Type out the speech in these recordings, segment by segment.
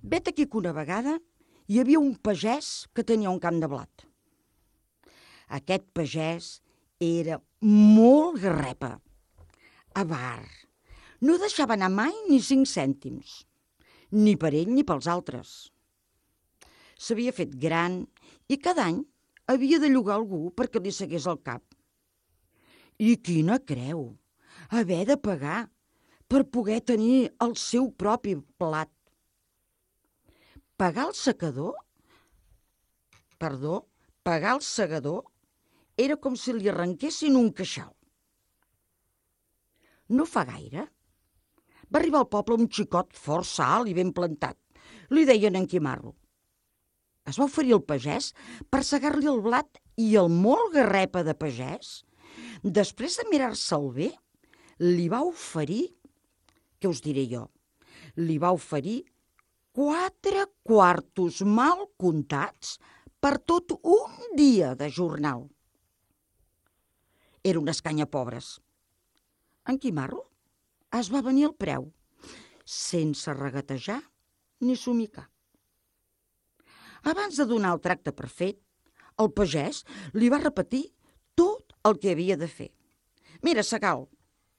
Vet aquí que una vegada hi havia un pagès que tenia un camp de blat. Aquest pagès era molt garrepa, avar. No deixava anar mai ni 5 cèntims, ni per ell ni pels altres. S'havia fet gran i cada any havia de llogar algú perquè li segués el cap. I quina creu, haver de pagar per poder tenir el seu propi plat. Pagar el segador era com si li arrenquessin un queixal. No fa gaire va arribar al poble un xicot força alt i ben plantat. Li deien en Quimarro. Es va oferir al pagès per segar-li el blat i el molt garrepa de pagès, després de mirar-se'l bé, li va oferir, què us diré jo, li va oferir 4 quartos mal comptats per tot un dia de jornal. Era una escanya pobres. En Quimarro es va venir al preu, sense regatejar ni somicar. Abans de donar el tracte per fet, el pagès li va repetir tot el que havia de fer. Mira, segal,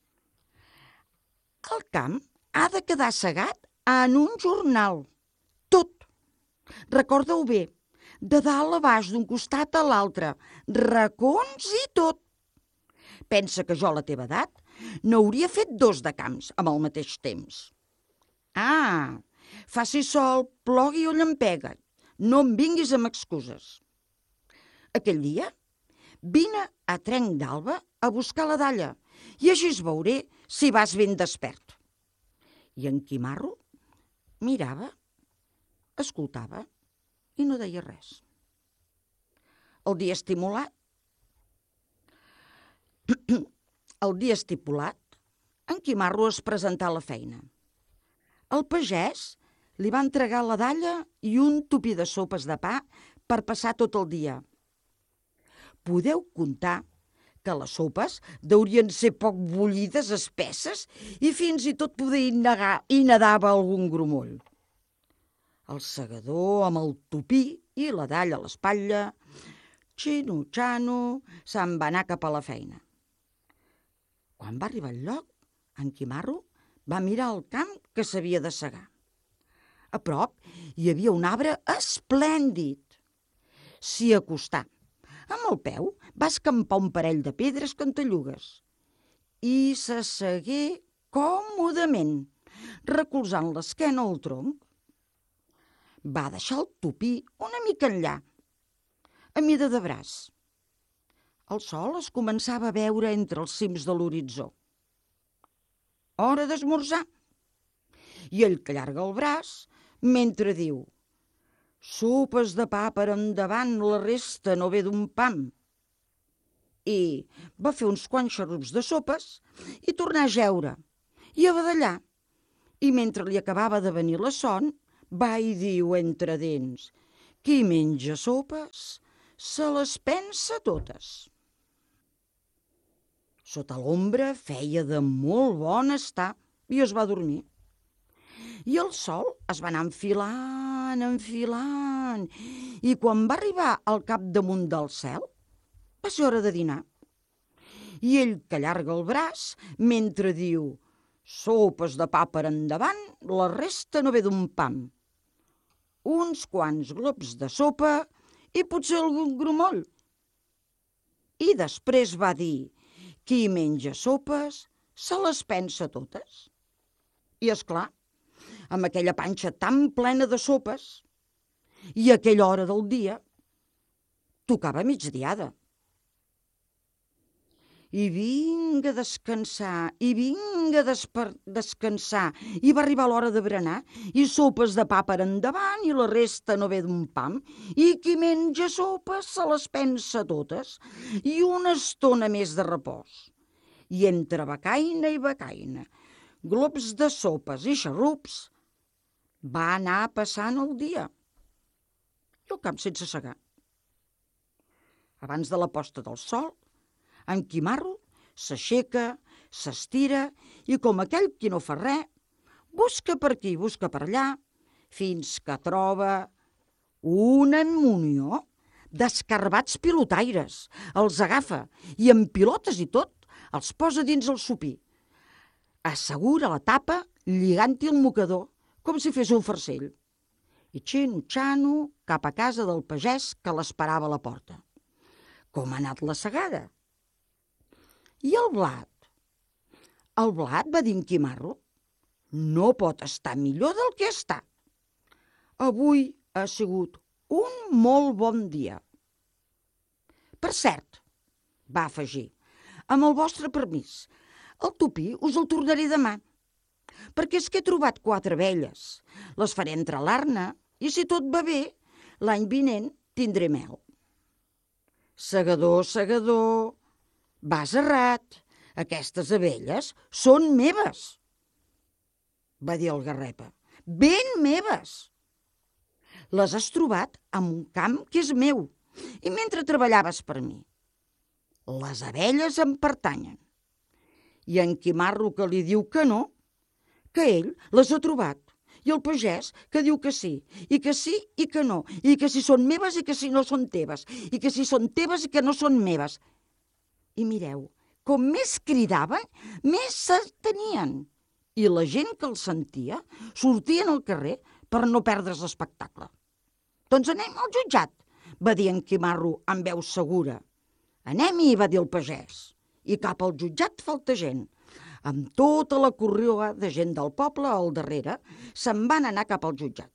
el camp ha de quedar segat en un jornal. Tot. Recorda-ho bé, de dalt a baix, d'un costat a l'altre, racons i tot. Pensa que jo a la teva edat n'hauria fet 2 de camps amb el mateix temps. Ah, faci sol, plogui o llampega. No em vinguis amb excuses. Aquell dia vine a trenc d'alba a buscar la dalla i així es veuré si vas ben despert. I en Quimarro mirava, escoltava i no deia res. El dia estipulat, en Quimarro es presentà a la feina. El pagès li va entregar la dalla i un tupí de sopes de pa per passar tot el dia. Podeu comptar que les sopes deurien ser poc bullides, espesses, i fins i tot poder hi nedava algun grumoll. El segador, amb el tupí i la dalla a l'espatlla, xino-xano, se'n va anar cap a la feina. Quan va arribar al lloc, en Quimarro va mirar el camp que s'havia de segar. A prop hi havia un arbre esplèndid. S'hi acostà. Amb el peu va escampar un parell de pedres cantellugues i s'assegué còmodament, recolzant l'esquena al tronc. Va deixar el tupí una mica enllà, a mida de braç. El sol es començava a veure entre els cims de l'horitzó. Hora d'esmorzar. I ell que allarga el braç mentre diu: sopes de pa per endavant, la resta no ve d'un pam. I va fer uns quants xarrups de sopes i tornar a jeure i a badallar. I mentre li acabava de venir la son, va i diu entre dents: qui menja sopes se les pensa totes. Sota l'ombra feia de molt bon estar i es va dormir. I el sol es va anar enfilant, i quan va arribar al capdamunt del cel, va ser hora de dinar. I ell que allarga el braç mentre diu: sopes de pa per endavant, la resta no ve d'un pam. Uns quants glops de sopa i potser algun grumoll. I després va dir: qui menja sopes se les pensa totes. I és clar, amb aquella panxa tan plena de sopes i a aquella hora del dia, tocava migdiada. I vinga a descansar, i va arribar l'hora de berenar, i sopes de pa per endavant, i la resta no ve d'un pam, i qui menja sopes se les pensa totes, i una estona més de repòs. I entre becaina i becaina, glops de sopes i xarrups, va anar passant el dia. I el camp sense segar. Abans de la posta del sol, en Quimarro s'aixeca, s'estira i, com aquell qui no fa res, busca per aquí, busca per allà fins que troba una munió d'escarbats pilotaires. Els agafa i amb pilotes i tot els posa dins el supí. Assegura la tapa lligant-hi el mocador com si fes un farcell. I xino-xano cap a casa del pagès que l'esperava a la porta. Com ha anat la segada? I el blat? El blat, va dir en Quimarro, no pot estar millor del que està. Avui ha sigut un molt bon dia. Per cert, va afegir, amb el vostre permís, el tupí us el tornaré demà, perquè és que he trobat 4 abelles. Les faré entrar a l'arna i, si tot va bé, l'any vinent tindré mel. Segador, segador, vas errat. Aquestes abelles són meves, va dir el Garrepa. Ben meves. Les has trobat en un camp que és meu i mentre treballaves per mi. Les abelles em pertanyen. I en Quimarro, que li diu que no, que ell les ha trobat. I el pagès, que diu que sí i que no, i que si són meves i que si no són teves, i que si són teves i que no són meves. I mireu, com més cridaven, més s'entenien. I la gent que els sentia sortien al carrer per no perdre's l'espectacle. Doncs anem al jutjat, va dir en Quimarro amb veu segura. Anem-hi, va dir el pagès. I cap al jutjat falta gent. Amb tota la corriola de gent del poble al darrere, se'n van anar cap al jutjat.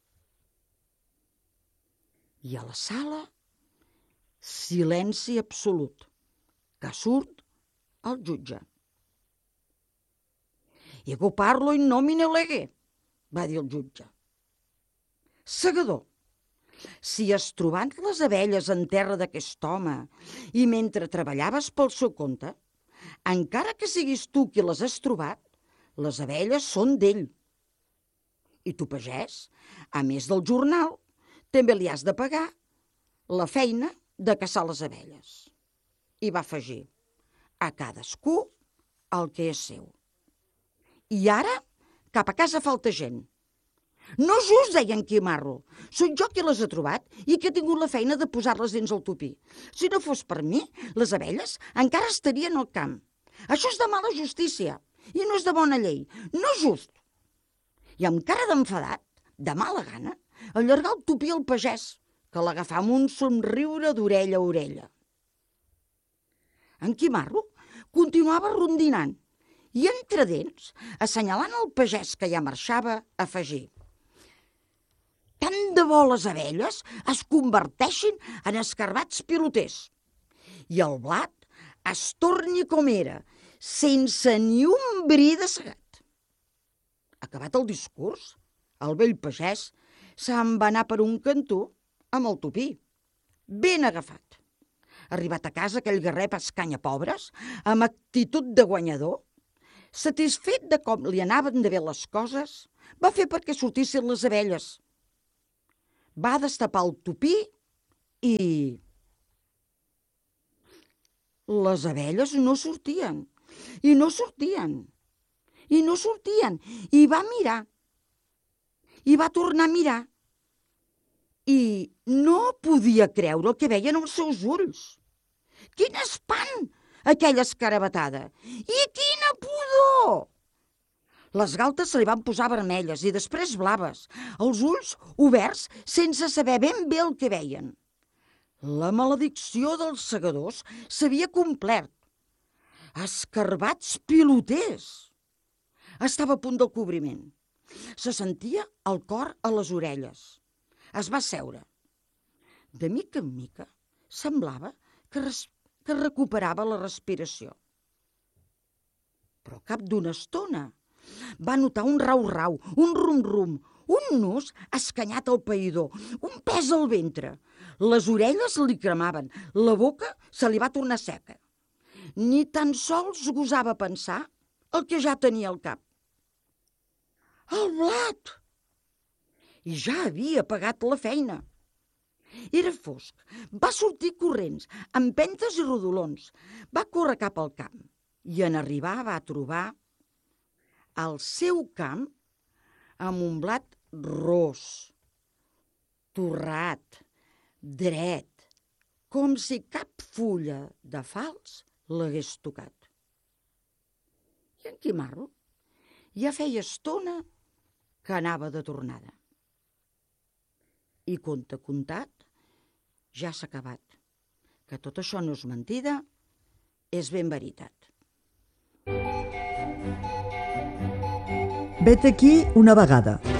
I a la sala, silenci absolut, que surt el jutge. Ego parlo in nomine lege, va dir el jutge. Segador, si has trobat les abelles en terra d'aquest home i mentre treballaves pel seu compte, encara que siguis tu qui les has trobat, les abelles són d'ell. I tu, pagès, a més del jornal, també li has de pagar la feina de caçar les abelles. I va afegir, a cadascú el que és seu. I ara, cap a casa falta gent. No és just, deia en Quimarro. Soc jo qui les ha trobat i que he tingut la feina de posar-les dins el tupí. Si no fos per mi, les abelles encara estarien al camp. Això és de mala justícia i no és de bona llei. No és just. I amb cara d'enfadat, de mala gana, allargà el tupí al pagès, que l'agafà amb un somriure d'orella a orella. En Quimarro continuava rondinant i, entre dents, assenyalant el pagès que ja marxava, afegí: tant de bo les abelles es converteixin en escarbats piloters i el blat es torni com era, sense ni un bri de segat. Acabat el discurs, el vell pagès se'n va anar per un cantó amb el tupí, ben agafat. Arribat a casa, aquell Garrepa escanyapobres, amb actitud de guanyador, satisfet de com li anaven de bé les coses, va fer perquè sortissin les abelles. Va destapar el tupí i les abelles no sortien, i no sortien, i no sortien. I va mirar, i va tornar a mirar, i no podia creure el que veien els seus ulls. Quin espant, aquella escarabatada! I quina pudor! Les galtes se li van posar vermelles i després blaves, els ulls oberts sense saber ben bé el que veien. La maledicció dels segadors s'havia complert. Escarbats piloters! Estava a punt del cobriment. Se sentia el cor a les orelles. Es va seure. De mica en mica semblava que recuperava la respiració. Però al cap d'una estona va notar un rau-rau, un rum-rum, un nus escanyat al païdor, un pes al ventre. Les orelles li cremaven, la boca se li va tornar seca. Ni tan sols gosava pensar el que ja tenia al cap. El blat! I ja havia pagat la feina. Era fosc. Va sortir corrents, amb empentes i rodolons. Va córrer cap al camp i en arribar va trobar al seu camp amb un blat ros, torrat, dret, com si cap fulla de fals l'hagués tocat. I en Quimarro ja feia estona que anava de tornada. I conte contat, ja s'ha acabat. Que tot això no és mentida, és ben veritat. Vet aquí una vegada.